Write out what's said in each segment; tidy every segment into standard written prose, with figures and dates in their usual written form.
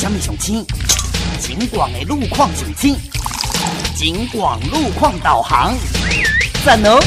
什么上青？警广的路况上青，警广路况导航，赞哦！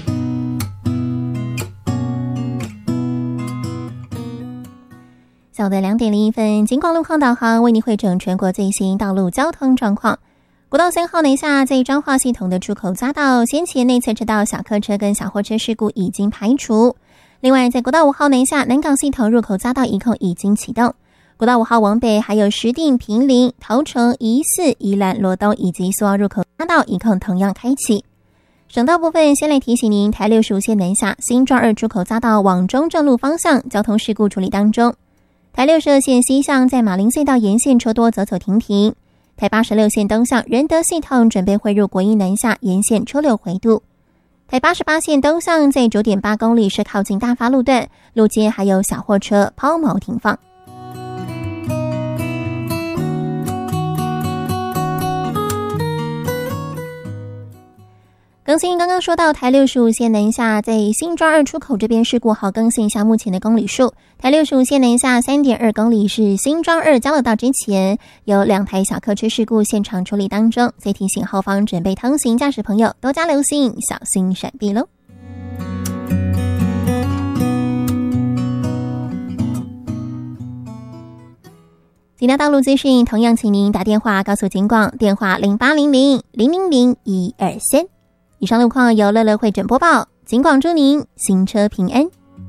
下午的2点01分，警广路况导航为您汇整全国最新道路交通状况。国道3号南下在彰化系统的出口匝道，先前内侧车道小客车跟小货车事故已经排除。另外，在国道5号南下南港系统入口匝道一控已经启动。国道5号往北还有石碇、坪林、桃城、宜4、宜兰、罗东以及苏澳入口匝道一控同样开启。省道部分，先来提醒您，台65线南下新庄2出口匝道往中正路方向交通事故处理当中。台62线西向在马林隧道沿线车多走走停停。台86线东向仁德系统准备汇入国一南下沿线车流回渡。台88线东向在 9.8 公里是靠近大发路段，路肩还有小货车抛锚停放。更新刚刚说到台65线南下在新庄2出口这边事故，好更新一下目前的公里数。台65线南下 3.2 公里是新庄2交流道之前有2台小客车事故现场处理当中，所以提醒后方准备通行驾驶朋友多加留心，小心闪避咯。其他道路资讯同样请您打电话告诉警广，电话0800-000-123。以上路况由乐乐会诊播报，警广祝您行车平安。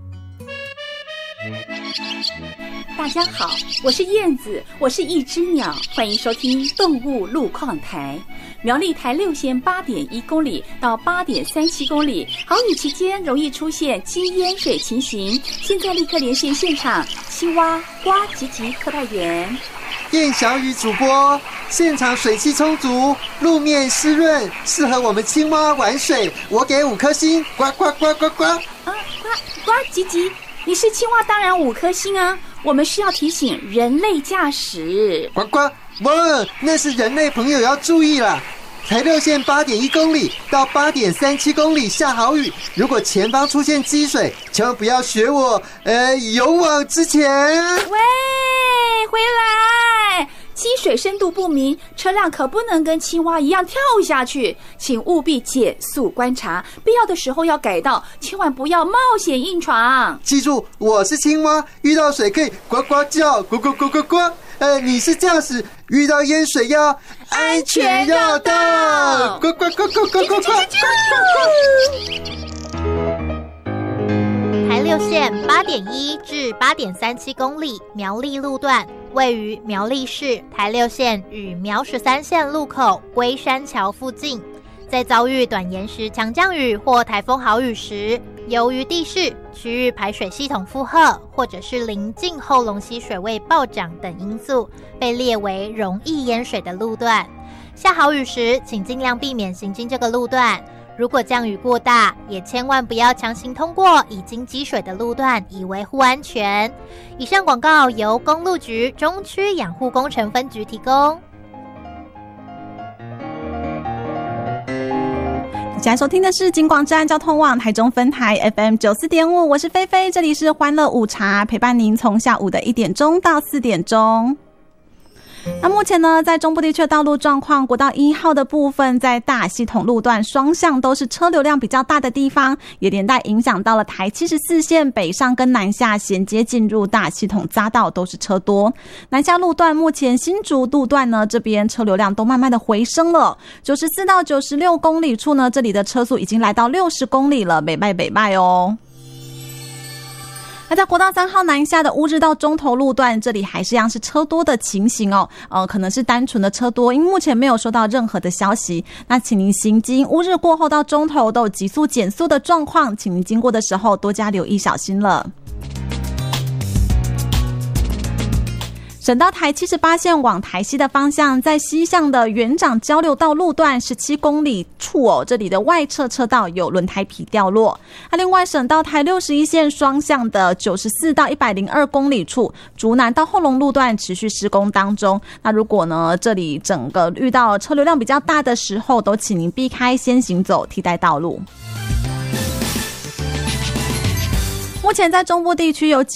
大家好，我是燕子，我是一只鸟，欢迎收听动物路况台。苗栗台6线 8.1 公里到 8.37 公里，豪雨期间容易出现积淹水情形，现在立刻连线现场，青蛙、呱吉吉特派员。 燕小雨主播，现场水汽充足，路面湿润，适合我们青蛙玩水，我给5颗星，呱呱呱呱呱。 呱吉吉，你是青蛙，当然5颗星啊。我们需要提醒人类驾驶。 呱呱，那是人类朋友要注意啦。台6线 8.1 公里到 8.37 公里下豪雨，如果前方出现积水，千万不要学我，勇往直前。 喂，回来！积水深度不明，车辆可不能跟青蛙一样跳下去，请务必减速观察，必要的时候要改道，千万不要冒险硬闯。 记住，我是青蛙，遇到水可以呱呱叫，呱呱呱呱呱。你是驾驶，遇到淹水要安全绕道，呱呱呱呱呱呱呱。 台6线 8.1 至 8.37 公里苗栗路段，位于苗栗市台6线与苗13线路口龟山桥附近。在遭遇短延时强降雨或台风豪雨时，由于地势、区域排水系统负荷，或者是临近后龙溪水位暴涨等因素，被列为容易淹水的路段。下豪雨时，请尽量避免行经这个路段。如果降雨过大，也千万不要强行通过已经积水的路段，以维护安全。以上广告由公路局中区养护工程分局提供。 现在收听的是警广治安交通网台中分台 FM 94.5，我是菲菲，这里是欢乐午茶，陪伴您从下午的1点钟到4点钟。那目前呢，在中部地区的道路状况，国道1号的部分，在大系统路段双向都是车流量比较大的地方，也连带影响到了台74线北上跟南下衔接进入大系统匝道都是车多。南下路段目前新竹路段呢，这边车流量都慢慢的回升了，94到96公里处呢，这里的车速已经来到60公里了，北拜哦。那在国道3号南下的乌日到中投路段，这里还是一样是车多的情形哦，可能是单纯的车多，因为目前没有收到任何的消息。那请您行经乌日过后到中投都有急速减速的状况，请您经过的时候多加留意小心了。省道台78线往台西的方向，在西向的园长交流道路段17公里处这里的外侧车道有轮胎皮掉落。另外省道台61线双向的94到102公里处，竹南到后龙路段持续施工当中。那如果呢这里整个遇到车流量比较大的时候，都请您避开先行走替代道路。目前在中部地区有